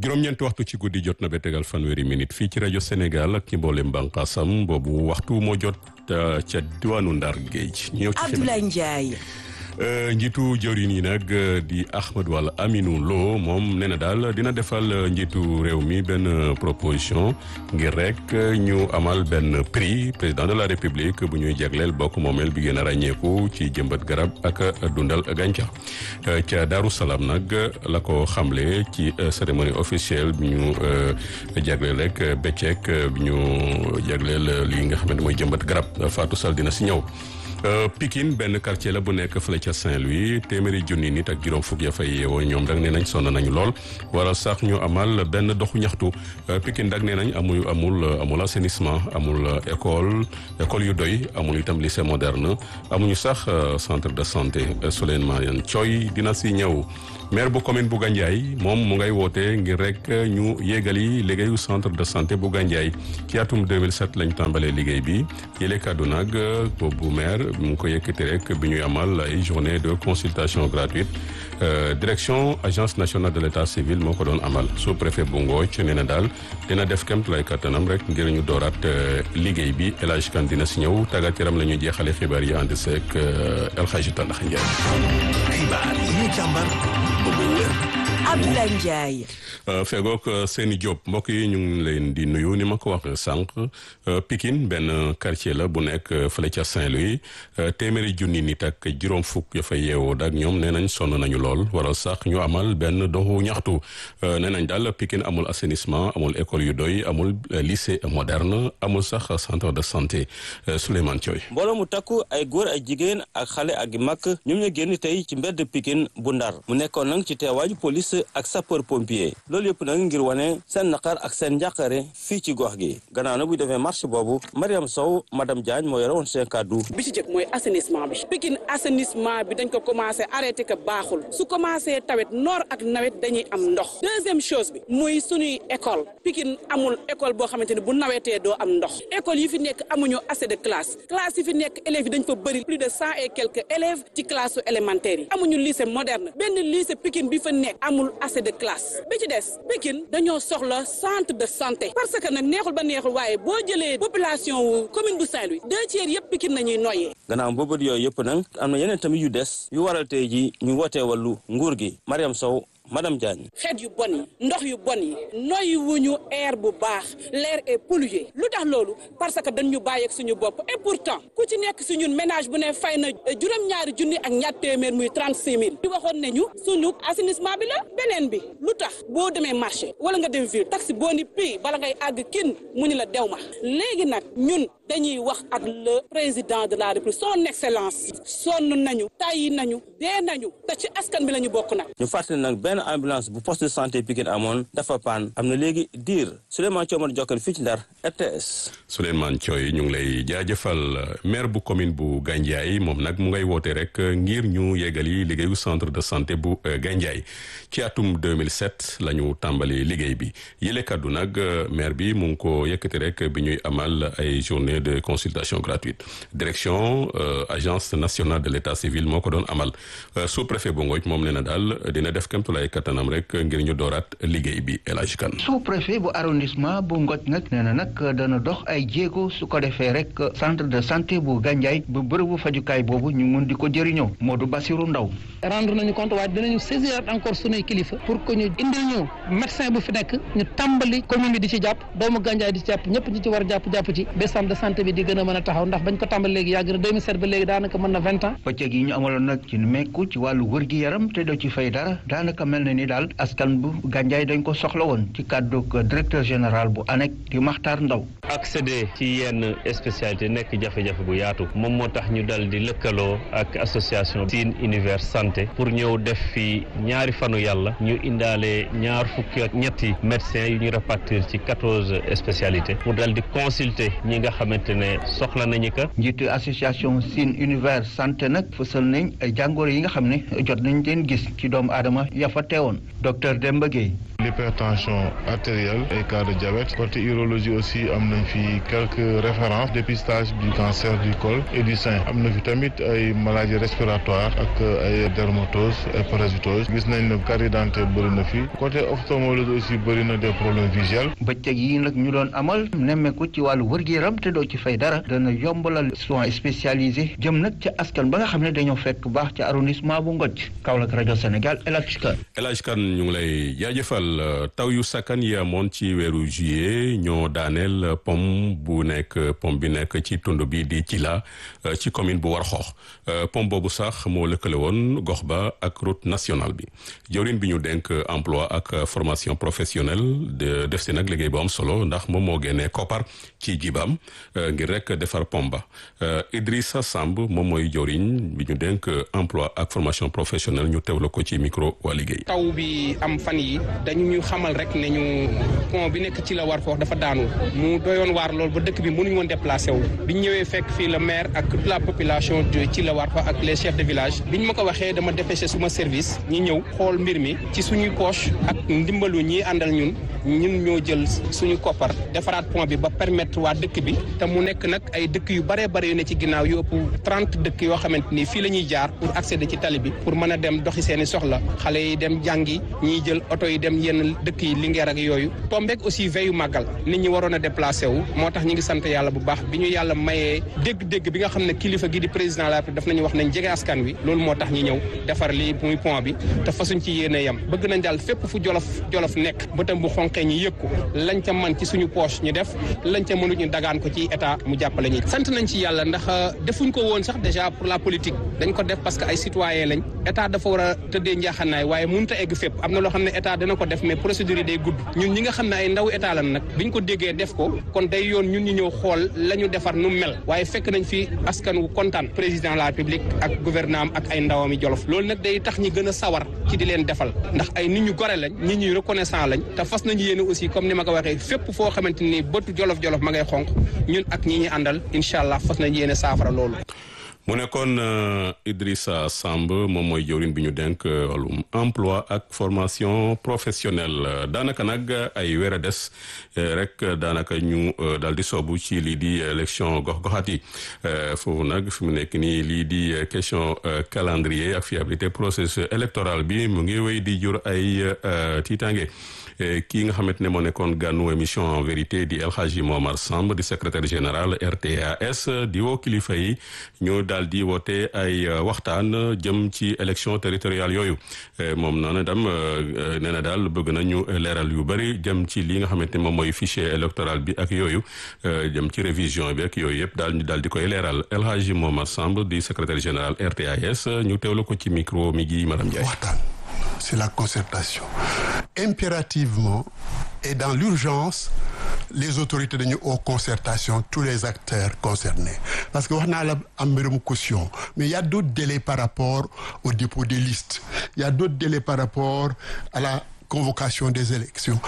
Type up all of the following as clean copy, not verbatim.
juróom-ñeenti waxtu ci guddi jot na ba tegal fanweeri minute fii ci rajo Sénégal ak ci mboolem bànqaasam boobu waxtu moo jot ca diwaanu Ndar Géej. ñëw ci Abdoulaye Ndiaye. njiitu jëwriñ yi nag di Ahmed wala Aminou Lo moom nee na daal dina defal njiitu réew mi benn proposition ngir rek ñu amal benn prix président de la république bu ñuy jagleel bokk moomeel bi gën a ràññeeku ci jëmbat garab ak dundal gàncax ca Daaru Salaam nag la ko xamle ci cérémonie officielle bi ñu jagleel rek bëccëg bi ñu jagleel li nga xamante mooy jëmbat garab Fatou Sall dina si ñëw. Pikine benn quartier la bu nekk fële ca Saint-Louis téeméeri junni nit ak juróom fukk ya fay yeewoo ñoom dag nee nañ sonn nañu lool waral sax ñu amal benn doxu ñaxtu Pikine dag nee nañ amul assainissement amul école yu doy amul itam lycée moderne amuñu sax centre de santé Souleymane Thioy dina si ñëw. maire bu commune bu Gandiaye moom mu ngay woote ngir rek ñu yéegali liggéeyu centre de santé bu Gandiaye ci atum 2007 lañ tàmbalee liggéey bi yële kàddu nag boobu maire mu ngi ko yëkkati rek bi ñuy amal ay journée de consultation gratuite direction agence nationale de l'état civil moo ko doon amal sous-préfet bu Ngothie nee na daal dina def kéemtulaay kattanam rek ngir ñu dooraat liggéey bi El Hadj Kane dina si ñëw tàggat yaram la ñuy jeexale xibaar yi ànd seeg El Hadj Tandax Ndiaye. xibaar yi ñu càmbar Abdoulaye Ndiaye. fegook Seni Diop mbokk yi ñu ngi leen di nuyu ni ma ko waxee sànq Pikine benn quartier la bu nekk fële ca Saint-Louis téeméeri junni nit ak juróom fukk ya fa yeewoo ak ñoom nee nañ sonn nañu lool waral sax ñu amal benn doxu ñaxtu nee nañ daal Pikine amul assainissement amul école yu doy amul lycée moderne amul sax centre de santé Souleymane Thioy. mbooloo mu takku ay góor ay jigéen ak xale ak mag ñoom ñu génn tey ci mbedd Pikine bu Ndar mu nekkoon nag ci teewaaju police ak sapeur pompier loolu yëpp nag ngir wane seen naqar ak seen njàqare fii ci gox gi gannaaw na buy defee marche boobu Mariam Sow madame Diagne moo yore woon seen kàddu bi ci jëkk mooy assainissement bi Pikine assainissement bi dañ ko commencé arrêté que baaxul su commencé tawet noor ak nawet dañuy am ndox deuxième chose bi muy suñuy école Pikine amul école boo xamante ne bu nawetee doo am ndox école yi fi nekk amuñu assez de classe yi fi nekk élèves yi dañ fa bëri plus de 100 et quelques élèves ci classe su élémentaire yi amuñu lycée moderne benn lycée Pikine bi fa nekk amul assez de classe bi ci des Pikine dañoo soxla centre de santé parce que nag neexul ba neexul waaye boo jëlee population wu commune bu Saint-Louis 2/3 yëpp Pikine nañuy noyyee. gannaaw boobu yooyu yëpp nag am na yeneen tamit yu des yu waral tey ji ñu wootee wàllu nguur gi Mariam Sow madame Diagne. xeet yu bon yi ndox yu bon yi noyyi wuñu air bu baax l'air est pollué lu tax loolu parce que dañ ñu bàyyeeg suñu bopp et pourtant ku ci nekk si ñun ménage bu ne fay na juróom-ñaari junni ak ñaar téeméer muy 36 000 di waxoon ne ñu suñu assainissement bi la beneen bi lu tax boo demee marché wala nga dem ville taxi boo ni pay bala ngay àgg kin mu ni la dew ma léegi nag ñun dañuy wax ak le président de la république son excellence sonn nañu tàyyi nañu dee nañu te ci askan bi la ñu bokk nag. ñu fàttali nag benn ambulance bu poste de santé Pikine amoon dafa paan am na léegi diir Souleymane Thioy ma jokkal fii ci Ndar RTS. Souleymane Thioy ñu ngi lay jaajëfal maire bu commune bu Gandiaye moom nag mu ngay woote rek ngir ñu yeggali liggéeyu centre de santé bu Gandiaye ci atum 2007 la ñu tàmbali liggéey bi yële kaddu nag maire bi mu ngi ko yëkkati rek bi ñuy amal ay journée de consultation gratuite direction agence nationale de l'état civil moo ko doon amal sous-préfet bu Ngothie moom nee na daal dina def kéemtulaay kattanam rek ngir ñu dooraat liggéey bi El Hadj Kane. sous-préfet bu arrondissement bu Ngothie nag nee na nag dana dox ay jéego su ko defee rek centre de santé bu Gandiaye bu bërëbu fajukaay boobu ñu mun di ko jëriñoo Modou Bassirou Ndaw. rendre nañu compte waaye dinañu saisir encore sunuy kilifa pour que ñu indil ñu médecin bu fi nekk ñu tàmbali commune bi di ci jàpp doomu Gandiaye di ci jàpp ñëpp ñi ci war a jàpp ci ba centre de santé bi di gën a mën a taxaw ndax bañ ko tàmbali léegi yàgg na 2007 ba léegi daanaka mën na 20 ans. bëccëg yi ñu amaloon nag ci mekku ci wàllu wër-gi-yaram te doo ci fay dara daanaka mel na ni daal askan bu Gandiaye dañ ko soxla woon ci kàddu directeur général bu ANEC di Makhtar Ndaw. accéder ci yenn spécialité nekk jafe-jafe bu yaatu moom moo tax ñu dal di lëkkaloo ak association Sine Univers Santé pour ñëw def fi ñaari fanu yàlla ñu indaale ñaar fukki ak ñetti médecins yu ñu répartir ci 14 spécialités pour dal di consulter ñi nga xamante ne soxla nañu ko. njiitu association Sine Univers Santé nag fësal nañ ay jàngoro yi nga xam ne jot nañ leen gis ci doomu aadama ya fa teewoon docteur Demba Gueye. l'hypertension artérielle et cas de diabète. Côté urologie aussi am nañ fi quelques références dépistage du cancer du col et du sein. Am na fi tamit ay maladies respiratoires ak ay dermatose et parasitose. Gis nañ ne carie dentaire bëri na fi. Côté ophtalmologie aussi bëri na des problèmes visuels. bëccëg yi nag ñu doon amal nemmeeku ci wàllu wër-gu-yaram te doo ci fay dara dana yombalal soins spécialisés jëm nag ca askan ba nga xam ne dañoo fekk baax ci arrondissement bu Ngothie. Kaolack rajo Sénégal El Hadj Kane. El Hadj Kane ñu ngi lay jaajëfal. Taw yu sakkan yi amoon ci weeru juillet ñoo daaneel pom bi nekk ci tund bi di Thilla ci commune bu Warxoox pom boobu sax moo lëkkale woon gox ba ak route nationale bi jawriñ bi ñu dénk emploi ak formation professionnelle def si nag liggéey bu am solo ndax moom moo génnee koppar ci jibaam ngir rek defar pom ba Idrissa Samb moom mooy jawriñ bi ñu dénk emploi ak formation professionnelle ñu teewla ko ci micro waa liggéey. taw bi am fan yi dañu ñu xamal rek ne ñu pont bi nekk ci la Warxoox dafa daanu mu doyoon waar loolu ba dëkk bi mënuñu woon déplacé wu biñ ñëwee fekk fii le maire ak toute la population ci la Warxoox ak les chefs de village biñ ma ko waxee dama dépêché suma service ñi ñëw xool mbir mi ci suñuy poche ak ndimbalu ñi àndal ñun ñoo jël suñu koppar defaraat pont bi ba permettre waa dëkk bi te mu nekk nag ay dëkk yu bare yu ne ci ginnaaw yu ëpp 30 dëkk yoo xamante ni fii la ñuy jaar pour accéder ci tali bi pour mën a dem doxi seeni soxla xale yi dem jàngi ñiy jël oto yi dem yenn dëkk yi Linguère ak yooyu tombeek aussi veillu màggal nit ñi waroon a déplacé wu moo tax ñi ngi sant yàlla bu baax bi ñu yàlla mayee dégg-dégg bi nga xam ne kilifa gi di président de la République daf nañu wax nañ jege askan wi loolu moo tax ñi ñëw defar lii muy pont bi te fasuñ ci yéene yam bëgg nañ daal fépp fu jolof nekk bëtam bu xonqee ñi yëg ko lañ ca man ci suñu poche ñu def lañ ca mënut ñu dagaan ko ci état mu jàppale ñi sant nañ ci yàlla ndax defuñ ko woon sax déjà pour la politique dañ ko def parce que ay citoyen lañ état dafa war a tëddee njaaxanaay waaye mënut a egg fépp am na loo xam ne état dana ko def mais procédure yi day gudd ñun ñi nga xam ne ay ndaw état lan nag biñ ko déggee def ko kon day yoon ñun ñu ñëw xool la ñu defar nu mel waaye fekk nañ fi askan wu kontaan président de la République ak gouvernement ak ay ndawam yi Jolof loolu nag day tax ñi gën a sawar ci di leen defal ndax ay nit ñu gore lañ nit ñuy reconnaissant lañ te fas nañu yéene aussi comme ni ma ko waxee fépp foo xamante ni bëtu Jolof ma ngay xonq ñun ak ñi ñi àndal incha allah fas nañu yéene saafara loolu. mu nekkoon Idrissa Samb moom mooy jawriñ bi ñu dénk wàllum emploi ak formation professionnelle daanaka nag ay weer a des rek daanaka ñu daal di soobu ci lii di élection gox-goxaat yi foofu nag fi mu nekk nii lii di question calendrier ak fiabilité processus électoral bi mu ngi wéy di jur ay tiitange kii nga xamante ne moo nekkoon gànnu émission en vérité di El Hadji Momar Samb di secrétaire général RTAS di woo kilifa yi ñu daal di woote ay waxtaan jëm ci élection territoriale yooyu moom noonu dam nee na daal bëgg nañu leeral yu bëri jëm ci li nga xamante ne moom mooy fichier électoral bi ak yooyu jëm ci révision bi ak yooyu yëpp daal ñu daal di koy leeral El Hadji Momar Samb di secrétaire général RTAS ñu teewlu ko ci micro mi gi Madame Ndiaye. C'est la concertation. Impérativement et dans l'urgence, les autorités dañu aux concertation tous les acteurs concernés parce que wax naa la am mbirum caution mais il y a d'autres délais par rapport au dépôt des listes, il y a d'autres délais par rapport à la convocation des élections,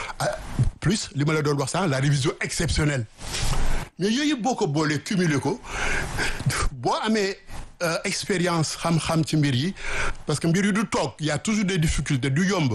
plus li ma la doon wax sax la révision exceptionnelle mais yooyu boo ko boolee cumuler ko boo amee expérience xam-xam ci mbir yi parce que mbir yi du toog y a toujours des difficultés du yomb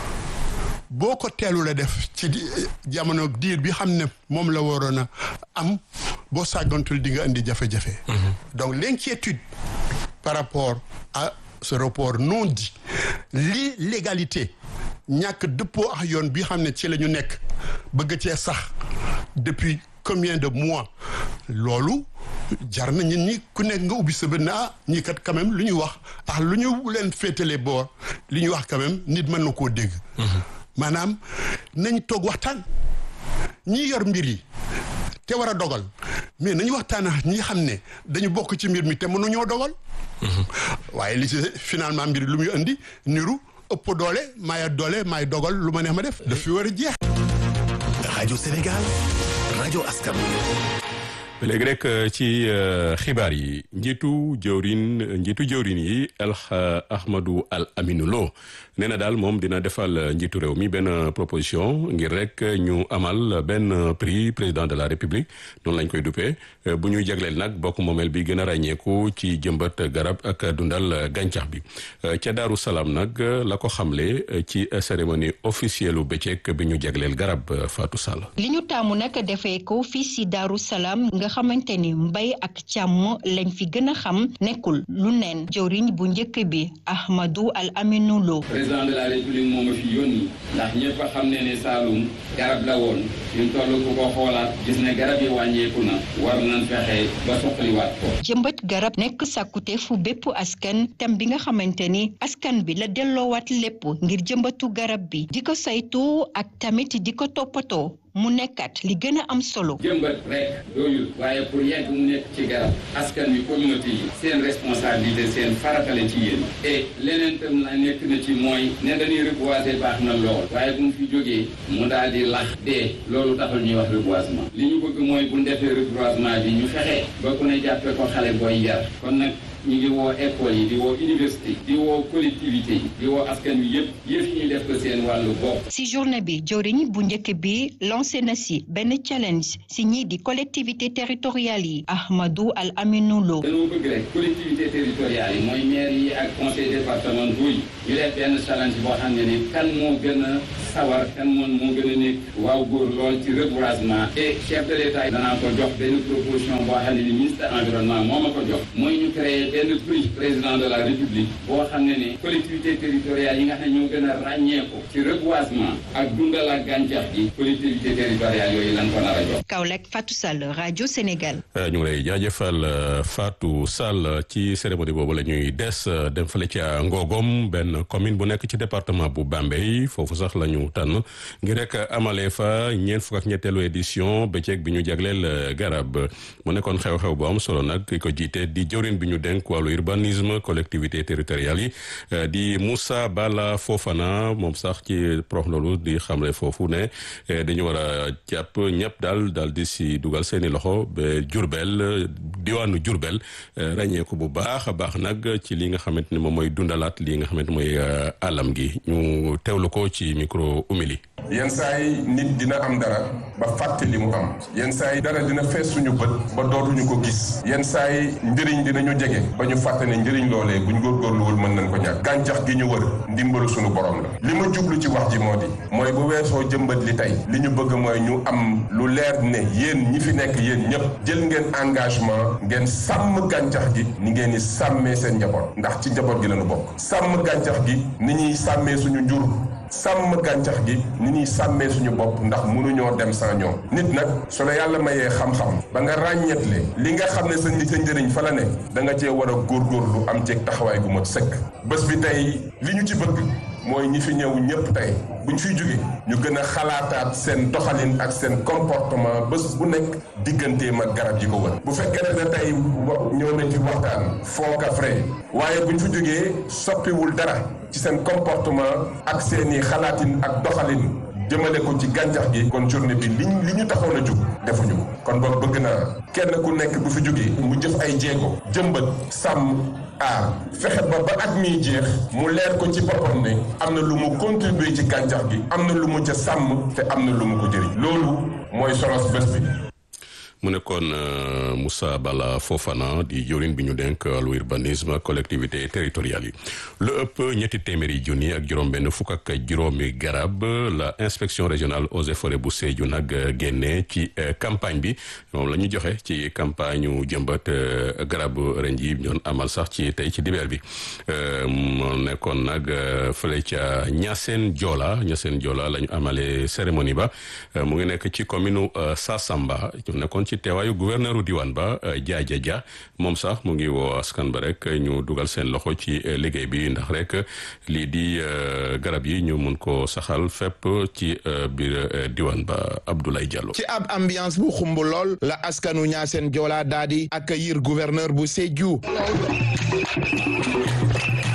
boo ko teelu la def ci jamono diir bi xam ne moom la waroon a am boo sàggantul di nga indi jafe-jafe. Donc l'inquiétude par rapport à ce report non dit l'illégalité ñàkk dëppoo ak yoon bi xam ne ci la ñu nekk bëgg cee sax depuis combien de mois loolu jar na ñun ñi ku nekk nga ubbi sa bët na ñii kat quand même lu ñu wax ak lu ñu leen féetale boor li ñu wax quand même nit mën na koo dégg. maanaam nañ toog waxtaan ñi yor mbir yi te war a dogal mais nañu waxtaan ak ñi xam ne dañu bokk ci mbir mi te mënuñoo dogal. waaye li ci finalement mbir lu muy indi niru ëpp doole maay dogal lu ma neex ma def. daf fi war a jeex. rajo Sénégal rajo askan wi. léegi rek ci xibaar yi njiitu jëwrin yi El Ahmadou Al Aminou Lo nee na daal moom dina defal njiitu réew mi benn proposition ngir rek ñu amal benn prix président de la république noonu lañ koy duppee bu ñuy jagleel nag bokk moomeel bi gën a ràññeeku ci jëmbat garab ak dundal gàncax bi ca Daaru Salaam nag la ko xamle ci cérémonie officielle u bëccëg bi ñu jagleel garab Fatou Sall. li ñu taamu nag defee ko fii si Daaru Salaam nga xamante ni mbay ak càmm lañ fi gën a xam nekkul lu neen jëwriñ bu njëkk bi Ahmadou Al Aminou Lo. président de la république moo ma fi yónni ndax ñëpp a xam ne Saloum garab la woon fi mu toll ku ko xoolaat gis ne garab yi wàññeeku na war nañ fexe ba soxaliwaat ko. jëmbat garab nekk sàkkute fu bépp askan thème bi nga xamante ni askan bi la delloowaat lépp ngir jëmbatu garab bi di ko saytu ak tamit di ko toppatoo mu nekkat li gën a am solo. jëmbat rek doyul waaye pour yegg mu nekk ci garab askan wi communauté yi seen responsabilité seen faratale ci yéen et leneen tam la nekk na ci mooy ne dañuy reboiser baax na lool waaye bu mu fi jógee mu daal di lax dee loolu taxul ñuy wax reboisement li ñu bëgg mooy bu ñu defee reboisement bi ñu fexe ba ku ne jàppe ko xale booy yar kon nag ñu ngi woo école yi di woo université di woo collectivité yi di woo askan wi yëpp ñu def ko seen wàllu bopp. si journée bi jëwriñ bu njëkk bi lancé na si benn challenge si ñii di collectivité territoriales yi Ahmadou Al Aminou Lo. dañoo bëgg rek collectivité territoriales yi mooy maire yi ak conseil départementaux yi ñu def benn challenge boo xam ne ni kan moo gën a sawar kan moo gën a nekk waaw góor lool ci reboisement et chef de l'État yi danaa ko jox benn proposition boo xam ne ni ministre environnement moo ma ko jox mooy ñu créé benn prix président de la république boo xam ne ni collectivité territoriale yi nga xam ne ñoo gën a ràññeeku ci reboisement ak dundal ak gàncax gi collectivité territoriale yooyu lan ko nar a jox. Kaolack Fatou Sall rajo Sénégal. ñu ngi lay jaajëfal Fatou Sall ci cérémonie boobu la ñuy des dem fële ca Ngogom benn commune bu nekk ci département bu Bambey foofu sax la ñu tànn ngir rek amalee fa ñeent fukk ak ñetteelu édition bëccëg bi ñu jagleel garab mu nekkoon xew-xew bu am solo nag ki ko jiite di jëwriñ bi ñu denk wàllu urbanisme collectivité territoriale yi di Moussa Bala Fofana moom sax ci prox loolu di xamle foofu ne dañu war a jàpp ñëpp daal di si dugal seeni loxo ba Jurbel diwaanu Jurbel ràññeeku bu baax a baax nag ci li nga xamante ni moom mooy dundalaat li nga xamante mooy alam gi ñu teewlu ko ci micro umili. yenn saa yi nit dina am dara ba fàtte li mu am yenn saa yi dara dina fees suñu bët ba dootuñu ko gis yenn saa yi njëriñ dinañu jege ba ñu fàtte ne njëriñ loolee buñ góorgóorluwul mën nañ ko ñàkk gàncax gi ñu wër ndimbalu suñu borom la li ma jublu ci wax ji mooy bu weesoo jëmbat li tey li ñu bëgg mooy ñu am lu leer ne yéen ñi fi nekk yéen ñëpp jël ngeen engagement ngeen sàmm gàncax gi ni ngeen di sàmmee seen njaboot ndax ci njaboot gi lañu bokk sàmm gàncax gi ni ñuy sàmmee suñu njur sàmm gàncax gi ni ñuy sàmmee suñu bopp ndax mënuñoo dem sans ñoom nit nag su la yàlla mayee xam-xam ba nga ràññetle li nga xam ne sa njëriñ fa la ne da nga cee war a góorgóorlu am ceeg taxawaay gu mot sëkk bés bi tey li ñu ci bëgg mooy ñi fi ñëw ñëpp tey buñ fiy jóge ñu gën a xalaataat seen doxalin ak seen comportement bés bu nekk digganteem ak garab yi ko wër bu fekkee ne tey ñëw nañ ci waxtaan foo kafre waaye buñ fi jógee soppiwul dara ci seen comportement ak seeni xalaatin ak doxalin jëmale ko ci gàncax gi kon journée bi li ñu taxoon a jug defuñu ko kon boog bëgg naa kenn ku nekk bu fi jógee mu jëf ay jéego jëmbat sàmm fexe ba at miy jeex mu leer ko ci boppam ne am na lu mu contribuer ci gàncax gi am na lu mu ca sàmm te am na lu mu ko jëriñ loolu mooy solos bés bi. mu nekkoon Moussa Bala Fofana di jëwriñ bi ñu denk wàllu urbanisme collectivité territoriale yi lu ëpp ñetti téeméeri junni ak juróom-benn fukk ak juróomi garab la inspection régionale eaux et forêts bu Sédhiou nag génne ci campagne bi moom la ñu joxe ci campagne ñu jëmbat garab ren ji ñoon amal sax ci tey ci dibeer bi mu nekkoon nag fële ca Niassène Diola la ñu amalee cérémonie ba mu ngi nekk ci commune Sassamba ñu nekkoon ci teewaayu gouverneuru diwaan ba Jaaja Dia moom sax mu ngi woo askan ba rek ñu dugal seen loxo ci liggéey bi ndax rek lii di garab yi ñu mun ko saxal fépp ci biir diwaan ba Abdoulaye Diallo. ci ab ambiance bu xumb lool la askanu Niassène Diola daal di accueillir gouverneur bu Sédhiou.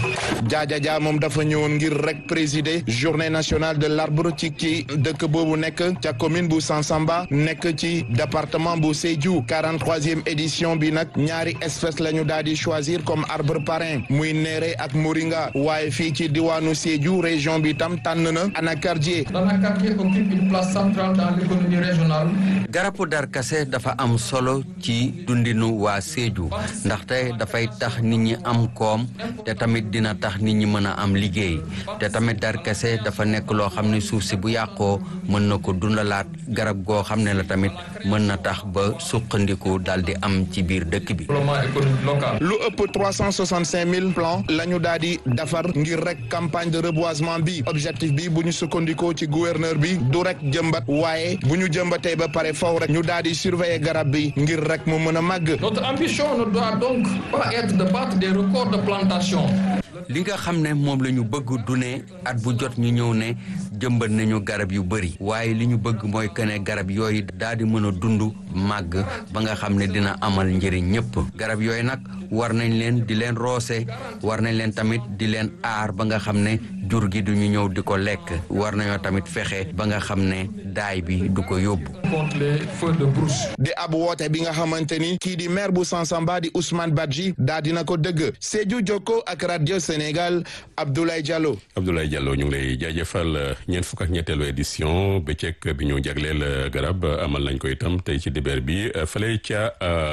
Dia moom dafa ñëwoon ngir rek présider journée nationale de l'arbre ci dëkk boobu nekk ca commune bu Sansamba nekk ci département bu Sédhiou 43e édition bi nag ñaari espèce la ñu daal di choisir comme arbre parrain muy néré ak moringa waaye fii ci diwaanu Sédhiou région bi tam tànn na anacardier. L'anacardier occupe une place centrale dans l'économie régionale. garabu darkase dafa am solo ci dundinu waa Sédhiou ndaxte dafay tax nit ñi am koom te tamit dina tax nit ñi mën a am liggéey te tamit darkase dafa nekk loo xam ne suuf si bu yàqoo mën na ko dundalaat garab goo xam ne la tamit mën na tax ba suqandiku daal di am ci biir dëkk bi. lu ëpp 365 000 plants la ñu daal di defar ngir rek campagne de reboisement bi objectif bi bu ñu sukkandikoo ci gouverneur bi du rek jëmbat waaye bu ñu jëmbatee ba pare faw rek ñu daal di surveiller garab bi ngir rek mu mën a màgg. Notre ambition ne doit donc pas être de battre des records de plantation. li nga xam ne moom la ñu bëgg du ne at bu jot ñu ñëw ne jëmbat nañu garab yu bëri waaye li ñu bëgg mooy que ne garab yooyu daal di mën a dund màgg ba nga xam ne dina amal njëriñ ñëpp garab yooyu nag war nañ leen di leen roose war nañ leen tamit di leen aar ba nga xam ne jur gi duñu ñëw di ko lekk war nañoo tamit fexe ba nga xam ne daay bi du ko yóbbu. Contre les feux de brousse. di ab woote bi nga xamante ni kii di maire bu Sansamba di Ousmane Badji daa dina ko dëgg Sédhiou Jokko ak radio Sénégal Abdoulaye Diallo. Abdoulaye Diallo ñu ngi lay jaajëfal ñeent fukk ak ñetteelu édition bëccëg bi ñu jagleel garab amal nañ ko itam tey ci dibeer bi fële ca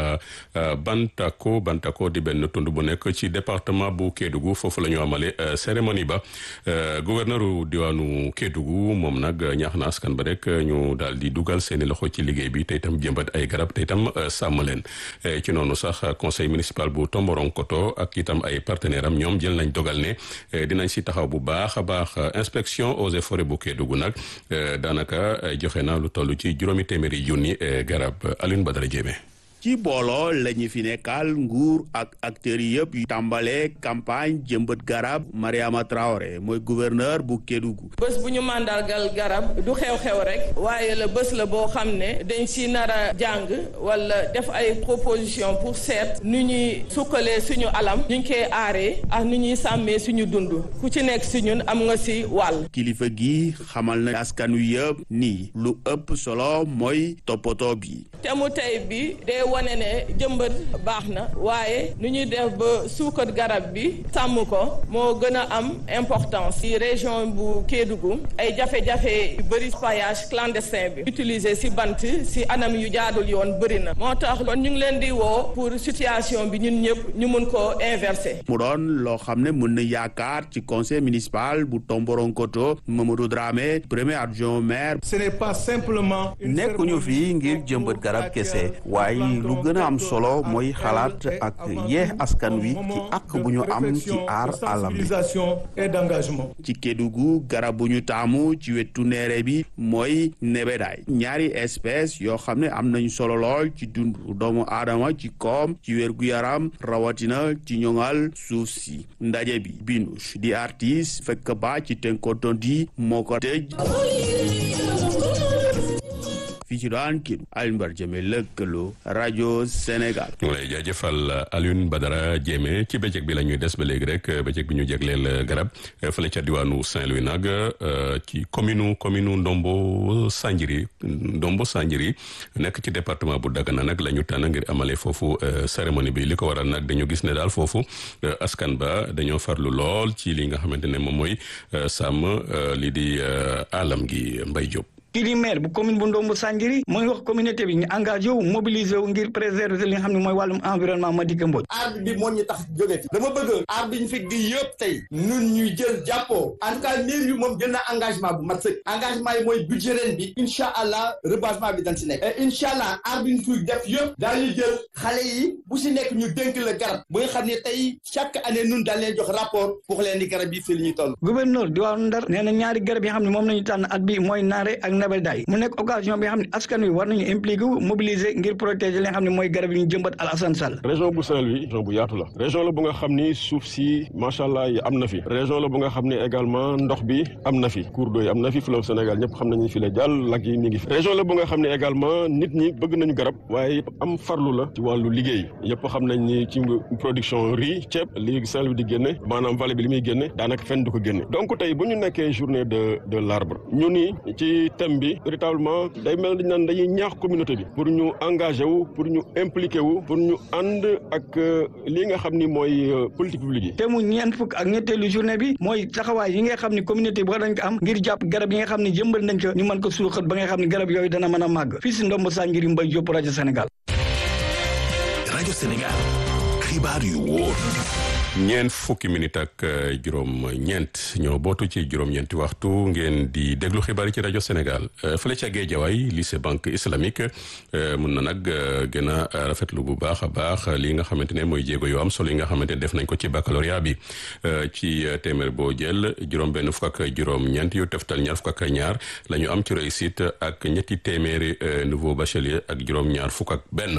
Bantako di benn tund bu nekk ci département bu Kédougou foofu la ñu amale cérémonie ba gouverneur diwaanu Kédougou moom nag ñaax na askan ba rek ñu daal di dugal seeni loxo ci liggéey bi te itam jëmbat ay garab te itam sàmm leen ci noonu sax conseil municipal bu Tomboronkoto ak itam ay partenaires am ñoom jël nañ dogal ne dinañ si taxaw bu baax a baax inspection eaux et forêts bu Kédougou nag daanaka joxe na lu toll ci 800 junni garab Alioune Badara Diémé. ci booloo la ñu fi nekkal nguur ak acteurs yi yëpp yu tàmbalee campagne jëmbat garab Mariama Traoré mooy gouverneur bu Kédougou. bés bu ñu màndargal garab du xew-xew rek waaye la bés la boo xam ne dañ si nar a jàng wala def ay proposition pour seet nu ñuy sukkalee suñu alam ñu ngi koy aaree ak nu ñuy sàmmee suñu dund ku ci nekk si ñun am nga si wàll. kilifa gi xamal na askan wi yëpp nii lu ëpp solo mooy toppatoo bi. te mu tey bi wane ne jëmbat baax na waaye nu ñuy def ba suukat garab bi sàmm ko moo gën a am importance ci région bu Kédougou ay jafe-jafe yu bëri paillage clandestin bi utiliser ci bant ci anam yu jaadul yoon bëri na moo tax kon ñu ngi leen di woo pour situation bi ñun ñëpp ñu mun ko inverser. mu doon loo xam ne mën na yaakaar ci conseil municipal bu Tomboronkoto Mamadou Dramé premier adjoint au maire. Ce n'est pas simplement. nekkuñu fii ngir jëmbat garab kese waaye lu gën a am solo mooy xalaat ak yee askan wi ci ak bu ñu am ci aar alam bi et d'engagement. ci Kédougou garab bu ñu taamu ci wetu neere bi mooy nebedaay ñaari espèce yoo xam ne am nañu solo lool ci dund doomu aadama ci koom ci wér-gu-yaram rawatina ci ñoŋal suuf si ndaje bi Binush di artiste fekk ba ci Tenkotondi moo ko tëj fii ci daan kii Alioune Badara Diémé lëkkaloo rajo Sénégal. ñu ngi lay jaajëfal Alioune Badara Diémé ci bëccëg bi la ñuy des ba léegi rek bëccëg bi ñu jagleel garab fële ca diwaanu Saint-Louis nag ci commune Ndombo Sanjiri nekk ci département bu Dagana nag la ñu tànn ngir amale foofu cérémonie bi li ko waral nag dañu gis ne daal foofu askan ba dañoo farlu lool ci li nga xamante ne moom mooy sàmm li di alam gi Mbaye Diop. kii di maire bu commune bu Ndombo Sanjiri mooy wax communauté bi ñu engagé wu mobilisé wu ngir préserver li nga xam ne mooy wàllum environnement Madické Mbodj. aar bi moo ñu tax jóge fi dama bëgg aar bi ñu fi gi yëpp tey ñun ñuy jël jàppoo en tout cas maire bi moom jël na engagement bu mat sëkk engagement yi mooy budget ren bi incha allah reboisement bi dañ si nekk et incha allah aar bi ñu fi def yëpp daañu jël xale yi bu si nekk ñu dénk la garab bu nga xam ne tey chaque année ñun daal leen jox rapport pour leen di garab yi fii li ñuy toll. gouverneur diwaanu Ndar nee na ñaari garab yi xam ne moom nañu tànn at bi mooy naare ak nebedaay mu nekk occasion bi nga xam ne askan wi war nañu impliqué wu mobiliser ngir protéger li nga xam ne mooy garab yi ñu jëmbat Alassane Sall. région bu Saint-Louis région bu yaatu la région la bu nga xam ni suuf si macha allah yi am na fi région la bu nga xam ne également ndox bi am na fi cours d'eau yi am na fi fleuve Sénégal ñëpp xam nañu fi la jàll lak yi ñu ngi fi région la bu nga xam ne également nit ñi bëgg nañu garab waaye am farlu la ci wàllu liggéey yëpp xam nañ ni ci production riz ceeb li Saint-Louis di génne maanaam vallée bi li muy génne daanaka fenn du ko génne donc tey bu ñu nekkee journée de l'arbre ñu ni ci thème bi véritablement day mel ni naan dañuy ñaax communauté bi pour ñu engagé wu pour ñu impliqué wu pour ñu ànd ak li nga xam ni mooy politique publique yi. te mu ñeent fukk ak ñetteelu journée bi mooy taxawaay yi nga xam ni communauté bi war nañ ko am ngir jàpp garab yi nga xam ne jëmbal nañ ko ñu mën ko suuxat ba nga xam ne garab yooyu dana mën a màgg fii si Ndombo Sanjiri Mbaye Diop rajo Sénégal. rajo Sénégal xibaar yu wóor. ñeent fukki minute ak juróom-ñeent ñoo bootu ci juróom-ñeenti waxtu ngeen di déglu xibaar yi ci rajo Sénégal fële ca Guédiawaye lycée banque islamique mun na nag gën a rafetlu bu baax a baax li nga xamante ne mooy jéego yu am solo yi nga xamante ne def nañ ko ci baccalauréat bi ci téeméer boo jël juróom-benn fukk ak juróom-ñeent yu teftal ñaar fukk ak ñaar la ñu am ci réussite ak ñetti téeméeri nouveau bachelier ak juróom-ñaar fukk ak benn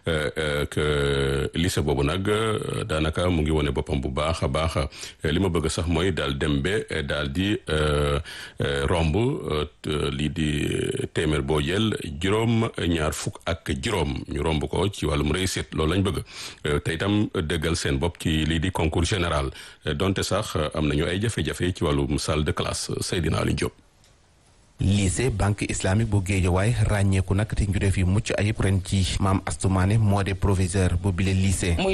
que lycée boobu nag daanaka mu ngi wone boppam bu baax a baax li ma bëgg sax mooy daal dem ba daal di romb lii di téeméer boo jël juróom ñaar fukk ak juróom ñu romb ko ci wàllum réussite loolu lañ bëgg te itam dëggal seen bopp ci lii di concours général donte sax am nañu ay jafe-jafe ci wàllum salle de classe Seydina Aliou Diop. lycée banque islamique bu Guédiawaye ràññeeku nag te njureef yi mucc ayib ren ci Maam Astoumane moo de proviseur bu bile lycée. muy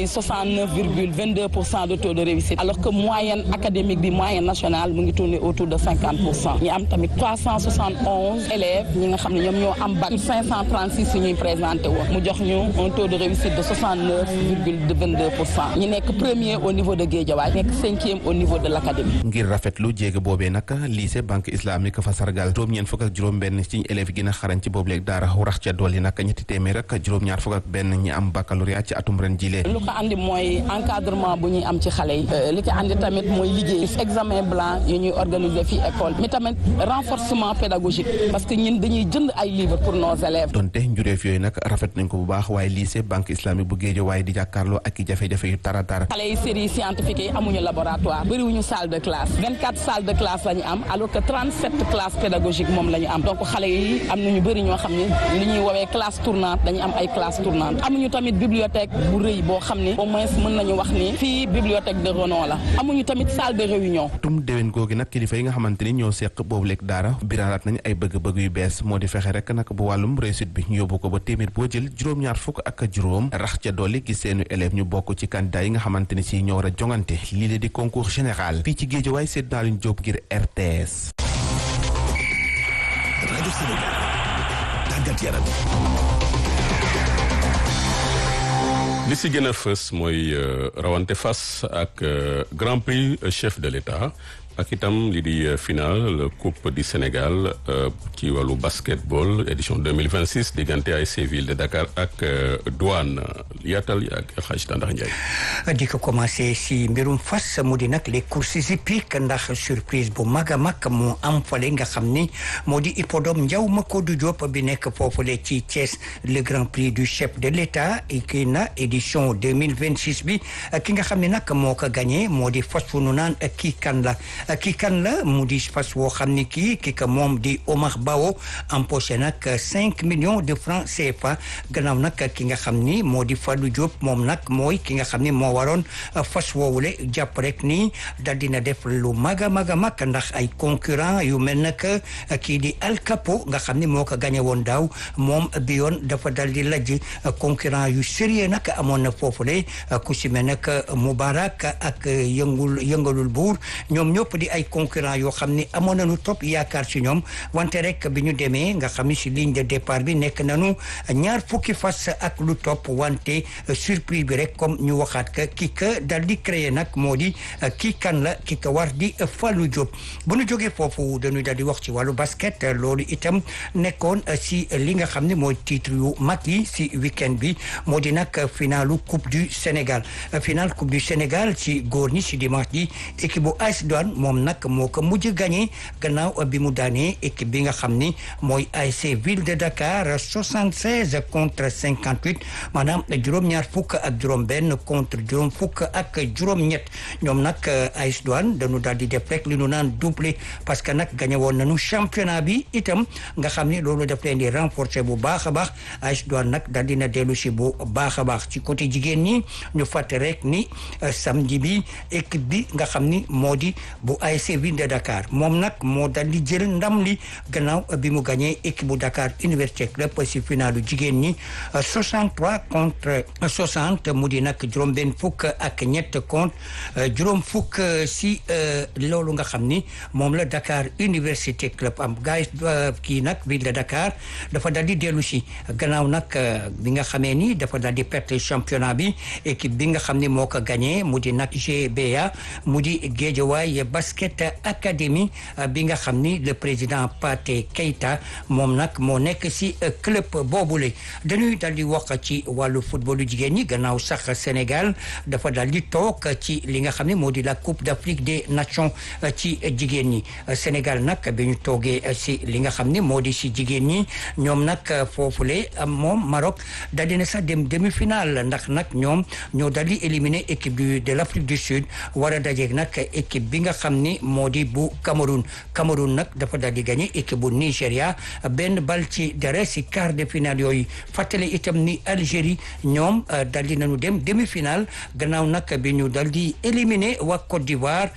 69,22% de taux de réussite alors que moyenne académique bi moyenne nationale mu ngi tourner autour de 50%. ñu am tamit 371 élèves ñi nga xam ne ñoom ñoo am bac 536 yu ñuy présenté woon mu jox ñu un taux de réussite de 69,22%. ñu nekk premier au niveau de Guédiawaye nekk cinquième au niveau de l'académie. ngir rafetlu jéego boobee nag lycée banque islamique fa sargal ñeent fukk ak juróom benn ci élèves yi gën a xarañ ci boobu léegi daara rax ca dolli nag ñetti téeméer ak juróom-ñaar fukk ak benn ñi am baccalauréat ci atum ren jile. lu ko andi mooy encadrement bu ñuy am ci xale yi li ko andi tamit mooy liggéey examen blanc yu ñuy organiser fii école mi tamit renforcement pédagogique parce que ñun dañuy jënd ay livres pour nos élèves. donte njureef yooyu nag rafet nañ ko bu baax waaye lycée banque islamique bu Guédiawaye di jàkkaarloo ak i jafe-jafe yu tara tara. xale yi série scientifique yi amuñu laboratoire bëriwuñu salle de classe 24 salles de classe la ñu am alors que 37 classes pédagogiques moom la ñu am donc xale yi am nañu bëri ñoo xam ne li ñuy woowee classe tournante dañu am ay classe tournante amuñu tamit bibliothèque bu rëy boo xam ne au moins mën nañu wax ni fii bibliothèque de renom la amuñu tamit salle de réunion. tum déwén googi nag kilifa yi nga xamante ni ñoo seq boobu lekk daara biraalaat nañu ay bëgg-bëgg yu bees moo di fexe rek nag bu wàllum réussite bi ñu yóbbu ko ba téeméer boo jël juróom-ñaar fukk ak juróom rax ca dolli gis seenu élèves ñu bokk ci candidat yi nga xamante ni si ñoo war a jongante lii la di concours général fii ci Guédiawaye Seydina Aliou Diop ngir RTS. rajo Sénégal tàggat yaram. li si gën a fës mooy rawante fas ak Grand Prix chef de l'État ak itam li di finale coupe du Sénégal ci wàllu basketball édition 2026 diggante ASC Ville de Dakar ak Douane yaatal ak El Hadj Tandax Ndiaye. di ko commencé si mbirum fas mu di nag les courses hippiques ndax surprise bu mag a mag mu am fale nga xam ni moo di hippodrome Ndiaw Macodou Diop bi nekk foofule ci Thiès le Grand Prix du chef de l'État kii na édition 2026 bi ki nga xam ne nag moo ko gagné moo di fas fu nu naan kii kan la. kii kan la mu di fas woo xam ni ki ka moom di Omar Bao empoché nag 5 millions de francs CFA gannaaw nag ki nga xam ni moo di Fallou Diop moom nag mooy ki nga xam ni moo waroon fas woowule jàpp rek ni dal dina def lu mag a mag a mag ndax ay concurrent yu mel nag kii di Al Capo nga xam ni moo ko gagné woon daaw moom bi yoon dafa dal di lajj concurrent yu sérieux nag amoon na foofule ku si mel nag Moubarak ak yëngalul buur ñoom ñëpp di ay concurrent yoo xam ni amoon nañu topp yaakaar ci ñoom wante rek bi ñu demee nga xam ni si ligne de départ bi nekk nañu ñaar fukki fas ak lu topp wante surprise bi rek comme ñu waxaat ka ki ka dal di créer nag moo di kii kan la ki ka war di Fallou Diop bu ñu jógee foofu dañuy dal di wax ci wàllu basket loolu itam nekkoon si li nga xam ne mooy titre yu mag yi si week-end bi moo di nag finalu coupe du Sénégal final coupe du Sénégal si góor ñi si dimanche ji équipe bu AS Douane moom nag moo ko mujj gagné gannaaw bi mu daanee équipe bi nga xam ni mooy ASC Ville de Dakar 76 contre 58 maanaam juróom-ñaar fukk ak juróom-benn contre juróom fukk ak juróom-ñett ñoom nag AS Douane dañu daal di def rek li nu naan doublé parce que nag gagné woon nañu championnat bi itam nga xam ni loolu daf leen di renforcer bu baax a baax AS Douane nag daal dina dellu si bu baax a baax ci côté jigéen ñi ñu fàtte rek ni samedi bi équipe bi nga xam ni moo di bu ASC Ville de Dakar moom nag moo daal di jël ndam li gannaaw bi mu gagné équipe bu Dakar Université Club si finalu jigéen ñi 63 contre 60 mu di nag juróom-benn fukk ak ñett contre juróom fukk si loolu nga xam ni moom la Dakar Université Club am gaay kii nag Ville de Dakar dafa daal di dellu si gannaaw nag bi nga xamee ni dafa daal di perte championnat bi équipe bi nga xam ni moo ko gagné mu di nag GBA mu di Guédiawaye Basket Academy bi nga xam ni le président Pathé Keita moom nag moo nekk si club boobule dañuy dal di wax ci wàllu footballu jigéen ñi gannaaw sax Sénégal dafa dal di toog ci li nga xam ne moo di la Coupe d'Afrique des Nations ci jigéen ñi Sénégal nag bi ñu toogee si li nga xam ne moo di si jigéen ñi ñoom nag foofule moom Maroc dal dina sax dem demi-finale ndax nag ñoom ñoo dal di éliminer équipe de l'Afrique du Sud war a dajeeg nag équipe bi nga xam ni moo di bu Cameroun nag dafa dal di gagné équipe bu Nigéria benn bal ci dara si quart de finale yooyu fàttali itam ni Algérie ñoom dal di nañu dem demi-finale gannaaw nag bi ñu dal di éliminer waa Côte d'Ivoire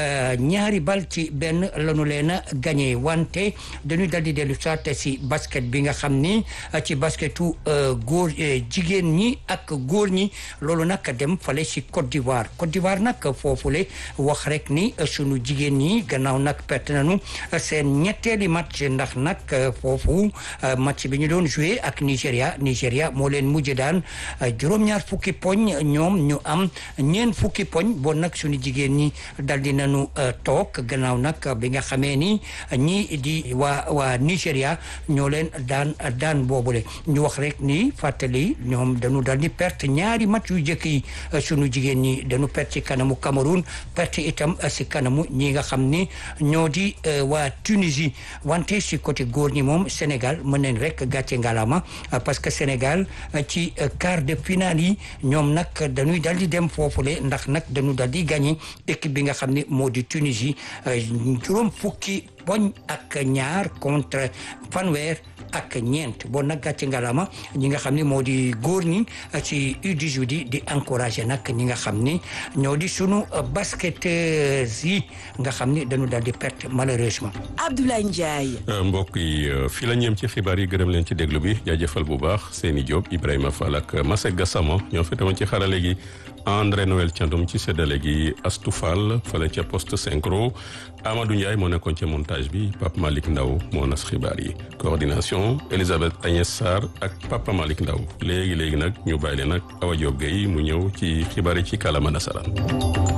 ñaari bal ci benn lañu leen a gagné wante dañu dal di dellu soit si basket bi nga xam ni ci basketu góor jigéen ñi ak góor ñi loolu nag dem fale si Côte d'Ivoire nag foofule wax rek ni sunu jigéen ñi gannaaw nag perte nañu seen ñetteeli match ndax nag foofu match bi ñu doon joué ak Nigéria moo leen mujj daan juróom-ñaar fukki poñ ñoom ñu am ñeent fukki poñ bon nag sunu jigéen ñi dal di nañu toog gannaaw nag bi nga xamee ni ñii di waa Nigéria ñoo leen daan boobule ñu wax rek ni fàttali ñoom dañu dal di perte ñaari match yu jëkk yi sunu jigéen ñi dañu perte ci kanamu Cameroun perte itam si kanamu ñi nga xam ni ñoo di waa Tunisie wante si côté góor ñi moom Sénégal mën nañ rek gàcce ngalama parce que Sénégal ci quart de finale yi ñoom nag dañuy dal di dem foofule ndax nag dañu dal di gagné équipe bi nga xam ne moo di Tunisie juróom fukki poñ ak ñaar contre fanweer ak ñeent bon nag gàcce ngalama ñi nga xam ne moo di góor ñi ci U18 di encouragé nag ñi nga xam ni ñoo di sunu basketteurs yi nga xam ni dañu daal di perte malheureusement. Abdoulaye Ndiaye. mbokk yi fii la ñeem ci xibaar yi gërëm leen ci déglu bi jaajëfal bu baax Seni Diop Ibrahima Fall ak Masek Gassama ñoo fi tawoon ci xarale gi André Noël Thiandoum ci séddale gi Astou Fall fale ca poste synchro Amadou Ndiaye moo nekkoon ca montage bi Papa Malick Ndaw moo nas xibaar yi coordination Elisabeth Agnès Sarr ak Papa Malick Ndaw léegi nag ñu bàyyi leen nag Awa Diop Gueye mu ñëw ci xibaar yi ci kàllaama nasaraan